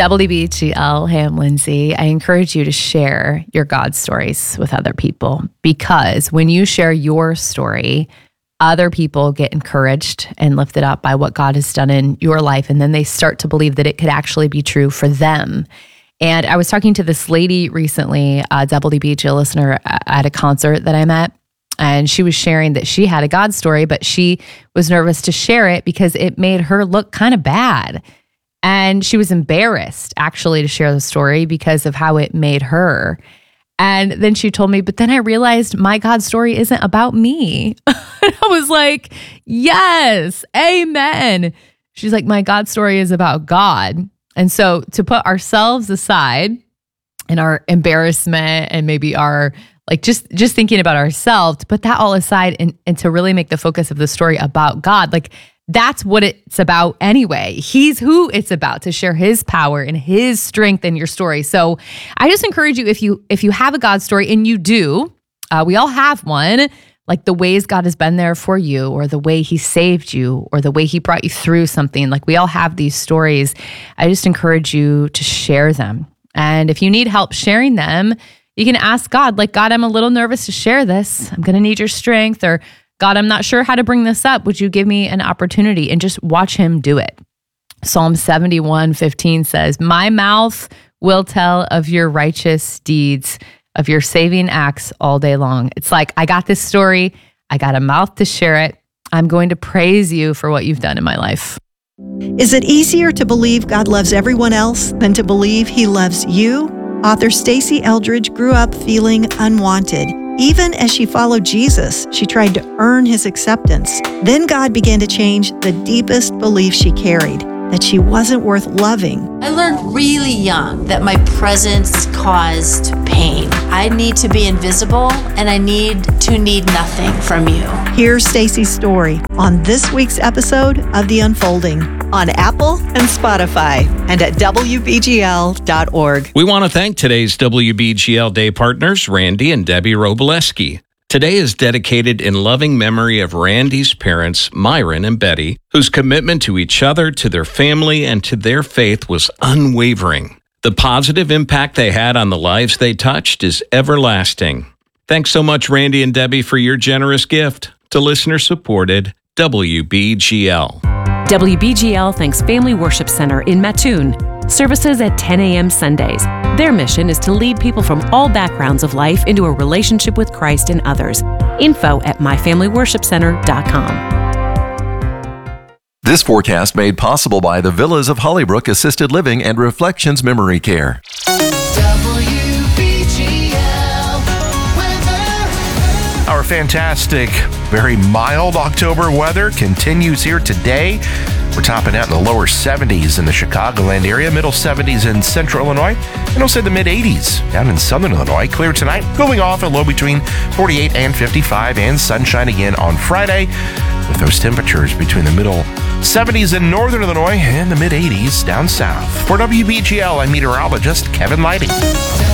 WBGL, hey, I'm Lindsay. I encourage you to share your God stories with other people, because when you share your story, other people get encouraged and lifted up by what God has done in your life, and then they start to believe that it could actually be true for them. And I was talking to this lady recently, a WBGL listener at a concert that I'm at, and she was sharing that she had a God story, but she was nervous to share it because it made her look kind of bad. And she was embarrassed actually to share the story because of how it made her. And then she told me, but then I realized my God story isn't about me. And I was like, yes, amen. She's like, my God story is about God. And so to put ourselves aside and our embarrassment and maybe our just thinking about ourselves, to put that all aside and to really make the focus of the story about God, that's what it's about anyway. He's who it's about, to share his power and his strength in your story. So I just encourage you, if you have a God story, and you do, we all have one, like the ways God has been there for you, or the way he saved you, or the way he brought you through something. Like, we all have these stories. I just encourage you to share them. And if you need help sharing them, you can ask God, God, I'm a little nervous to share this. I'm going to need your strength. Or, God, I'm not sure how to bring this up. Would you give me an opportunity? And just watch him do it. Psalm 71:15 says, my mouth will tell of your righteous deeds, of your saving acts all day long. It's like, I got this story. I got a mouth to share it. I'm going to praise you for what you've done in my life. Is it easier to believe God loves everyone else than to believe he loves you? Author Stacey Eldridge grew up feeling unwanted. Even as she followed Jesus, she tried to earn his acceptance. Then God began to change the deepest belief she carried, that she wasn't worth loving. I learned really young that my presence caused pain. I need to be invisible, and I need to need nothing from you. Here's Stacey's story on this week's episode of The Unfolding on Apple and Spotify and at WBGL.org. We want to thank today's WBGL Day partners, Randy and Debbie Robileski. Today is dedicated in loving memory of Randy's parents, Myron and Betty, whose commitment to each other, to their family, and to their faith was unwavering. The positive impact they had on the lives they touched is everlasting. Thanks so much, Randy and Debbie, for your generous gift to listener-supported WBGL. WBGL thanks Family Worship Center in Mattoon. Services at 10 a.m. Sundays. Their mission is to lead people from all backgrounds of life into a relationship with Christ and others. Info at myfamilyworshipcenter.com. This forecast made possible by the Villas of Hollybrook Assisted Living and Reflections Memory Care. Our fantastic, very mild October weather continues here today. We're topping out in the lower 70s in the Chicagoland area, middle 70s in central Illinois, and also the mid 80s down in southern Illinois. Clear tonight, cooling off a low between 48 and 55, and sunshine again on Friday, with those temperatures between the middle 70s in northern Illinois and the mid 80s down south. For WBGL, I'm meteorologist Kevin Lighting.